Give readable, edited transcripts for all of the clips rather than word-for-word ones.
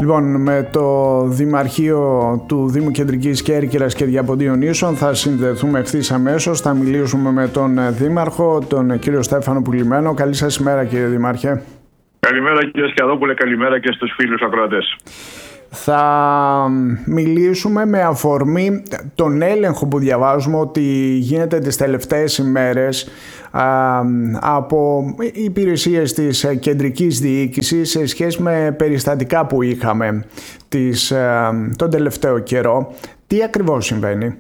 Λοιπόν, με το Δημαρχείο του Δήμου Κεντρικής Κέρκυρας και Διαποντίων Ίσων θα συνδεθούμε ευθύς αμέσως. Θα μιλήσουμε με τον Δήμαρχο, τον κύριο Στέφανο Πουλημένο. Καλή σας ημέρα, κύριε Δήμαρχε. Καλημέρα, κύριε Σκιαδόπουλε, καλημέρα και στους φίλους ακροατές. Θα μιλήσουμε με αφορμή τον έλεγχο που διαβάζουμε ότι γίνεται τις τελευταίες ημέρες από υπηρεσίες της κεντρικής διοίκησης σε σχέση με περιστατικά που είχαμε τον τελευταίο καιρό. Τι ακριβώς συμβαίνει?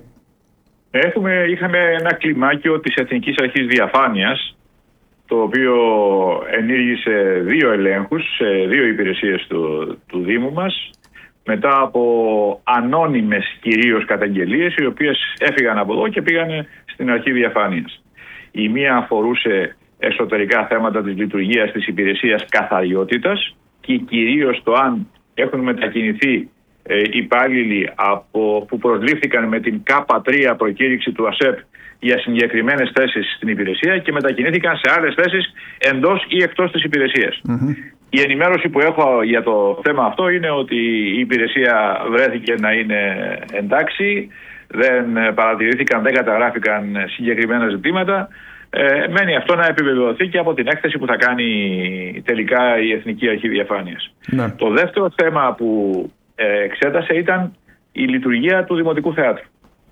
Είχαμε ένα κλιμάκιο της Εθνικής Αρχής Διαφάνειας, το οποίο ενήργησε 2 ελέγχους σε 2 υπηρεσίες του Δήμου μας, μετά από ανώνυμες κυρίως καταγγελίες, οι οποίες έφυγαν από εδώ και πήγαν στην Αρχή Διαφάνειας. Η μία αφορούσε εσωτερικά θέματα της λειτουργίας της υπηρεσίας καθαριότητας και κυρίως το αν έχουν μετακινηθεί υπάλληλοι που προσλήφθηκαν με την ΚΑΠΑ3 προκήρυξη του ΑΣΕΠ για συγκεκριμένες θέσεις στην υπηρεσία και μετακινήθηκαν σε άλλες θέσεις εντός ή εκτός της υπηρεσίας. Η ενημέρωση που έχω για το θέμα αυτό είναι ότι η υπηρεσία βρέθηκε να είναι εντάξει, δεν παρατηρήθηκαν, δεν καταγράφηκαν συγκεκριμένα ζητήματα. Μένει αυτό να επιβεβαιωθεί και από την έκθεση που θα κάνει τελικά η Εθνική Αρχή Διαφάνειας. Ναι. Το δεύτερο θέμα που εξέτασε ήταν η λειτουργία του Δημοτικού Θεάτρου.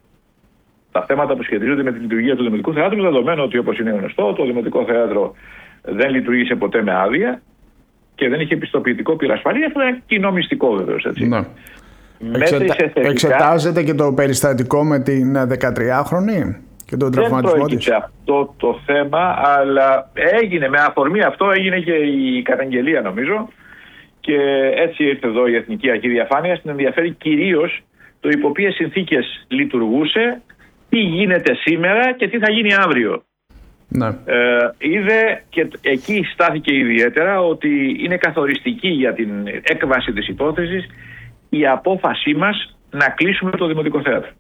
Τα θέματα που σχετίζονται με τη λειτουργία του Δημοτικού Θεάτρου, δεδομένου ότι, όπως είναι γνωστό, το Δημοτικό Θέατρο δεν λειτουργήσε ποτέ με άδεια και δεν είχε πιστοποιητικό πυρασφαλείας. Αυτό είναι κοινό μυστικό, βεβαίως. Ναι. Εξετάζεται και το περιστατικό με την 13χρονη και τον τραυματισμό της. Δεν αυτό το θέμα, αλλά με αφορμή αυτό έγινε και η καταγγελία, νομίζω, και έτσι ήρθε εδώ η Εθνική Αρχή Διαφάνειας. Την ενδιαφέρει κυρίως το υπό ποιες συνθήκες λειτουργούσε, τι γίνεται σήμερα και τι θα γίνει αύριο. Ναι. Είδε και εκεί στάθηκε ιδιαίτερα ότι είναι καθοριστική για την έκβαση της υπόθεσης η απόφασή μας να κλείσουμε το Δημοτικό Θέατρο.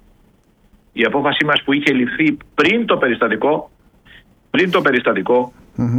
Η απόφασή μας που είχε ληφθεί πριν το περιστατικό,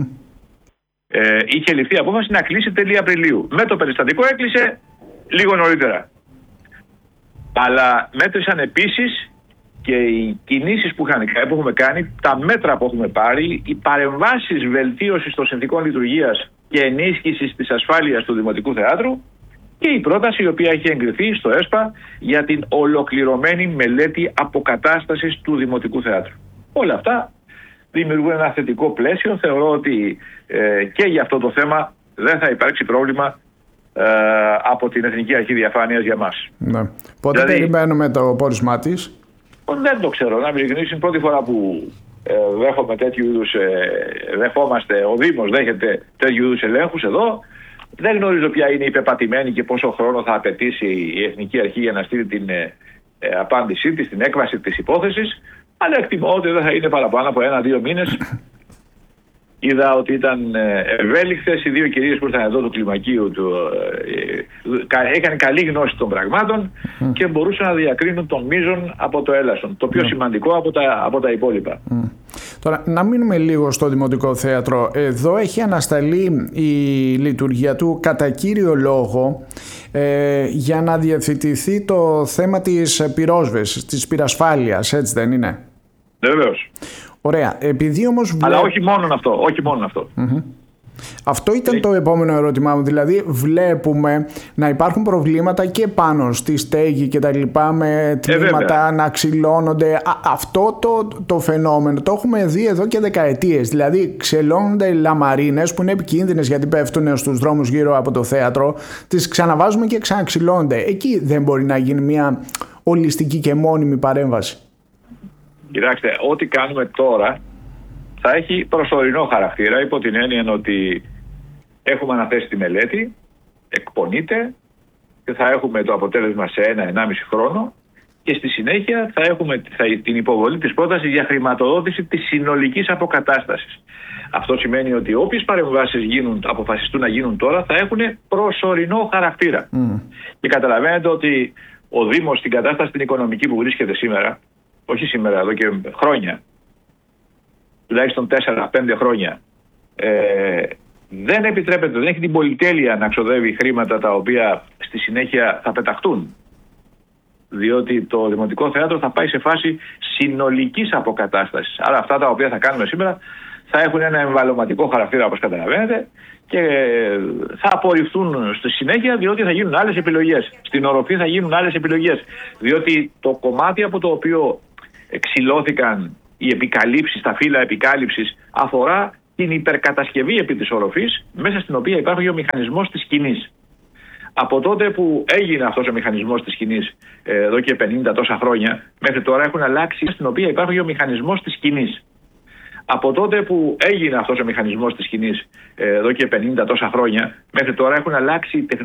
είχε ληφθεί απόφαση να κλείσει τέλη Απριλίου. Με το περιστατικό έκλεισε λίγο νωρίτερα. Αλλά μέτρησαν επίσης και οι κινήσεις που έχουμε κάνει, τα μέτρα που έχουμε πάρει, οι παρεμβάσεις βελτίωσης των συνθηκών λειτουργίας και ενίσχυσης της ασφάλειας του Δημοτικού Θεάτρου και η πρόταση η οποία έχει εγκριθεί στο ΕΣΠΑ για την ολοκληρωμένη μελέτη αποκατάστασης του Δημοτικού Θεάτρου. Όλα αυτά δημιουργούν ένα θετικό πλαίσιο. Θεωρώ ότι και για αυτό το θέμα δεν θα υπάρξει πρόβλημα από την Εθνική Αρχή Διαφάνειας για μας. Ναι. Πότε περιμένουμε το πόρισμά της? Δεν το ξέρω. Να μην είναι η πρώτη φορά που δέχομαι τέτοιου είδους, δεχόμαστε, ο Δήμος δέχεται τέτοιου είδους ελέγχους εδώ. Δεν γνωρίζω ποια είναι η πεπατημένη και πόσο χρόνο θα απαιτήσει η Εθνική Αρχή για να στείλει την απάντησή της, την έκβαση της υπόθεσης, αλλά εκτιμώ ότι δεν θα είναι παραπάνω από 1-2 μήνες. Είδα ότι ήταν ευέλικτες οι 2 κυρίες που ήρθαν εδώ του κλιμακίου είχαν καλή γνώση των πραγμάτων και μπορούσαν να διακρίνουν τον μείζον από το έλασον. Το πιο σημαντικό από τα υπόλοιπα. Τώρα, να μείνουμε λίγο στο Δημοτικό Θέατρο. Εδώ έχει ανασταλεί η λειτουργία του κατά κύριο λόγο για να διευθετηθεί το θέμα της πυρόσβεσης, της πυρασφάλειας, έτσι δεν είναι? Βεβαίως. Ωραία. Επειδή όμως αλλά όχι μόνο αυτό. Αυτό ήταν το επόμενο ερώτημά μου. Δηλαδή βλέπουμε να υπάρχουν προβλήματα και πάνω στη στέγη και τα λοιπά, με τμήματα να ξυλώνονται. Αυτό το φαινόμενο το έχουμε δει εδώ και δεκαετίες. Δηλαδή ξελώνονται λαμαρίνες που είναι επικίνδυνες γιατί πέφτουν στους δρόμους γύρω από το θέατρο. Τις ξαναβάζουμε και ξαναξυλώνονται. Εκεί δεν μπορεί να γίνει μια ολιστική και μόνιμη παρέμβαση? Κοιτάξτε, ό,τι κάνουμε τώρα θα έχει προσωρινό χαρακτήρα, υπό την έννοια ότι έχουμε αναθέσει τη μελέτη, εκπονείται και θα έχουμε το αποτέλεσμα σε 1-1,5 χρόνο και στη συνέχεια θα έχουμε την υποβολή της πρότασης για χρηματοδότηση της συνολικής αποκατάστασης. Αυτό σημαίνει ότι όποιες παρεμβάσεις αποφασιστούν να γίνουν τώρα θα έχουν προσωρινό χαρακτήρα. Και καταλαβαίνετε ότι ο Δήμος στην κατάσταση την οικονομική που βρίσκεται σήμερα, όχι σήμερα, εδώ και χρόνια, τουλάχιστον 4-5 χρόνια, δεν επιτρέπεται, δεν έχει την πολυτέλεια να ξοδεύει χρήματα τα οποία στη συνέχεια θα πεταχτούν. Διότι το Δημοτικό Θέατρο θα πάει σε φάση συνολικής αποκατάστασης. Άρα αυτά τα οποία θα κάνουμε σήμερα θα έχουν ένα εμβαλωματικό χαρακτήρα, όπως καταλαβαίνετε, και θα απορριφθούν στη συνέχεια, διότι θα γίνουν άλλες επιλογές. Στην οροφή θα γίνουν άλλες επιλογές. Διότι το κομμάτι από το οποίο εξηλώθηκαν οι επικαλύψεις, τα φύλλα επικάλυψης, αφορά την υπερκατασκευή επί της οροφής, μέσα στην οποία υπάρχει ο μηχανισμός της σκηνής. Από τότε που έγινε αυτός ο μηχανισμός της σκηνής, εδώ και 50 τόσα χρόνια, μέχρι τώρα έχουν αλλάξει στην οποία υπάρχει ο μηχανισμός της σκηνής. Από τότε που έγινε αυτός ο μηχανισμός της σκηνής, εδώ και 50 τόσα χρόνια, μέχρι τώρα έχουν αλλάξει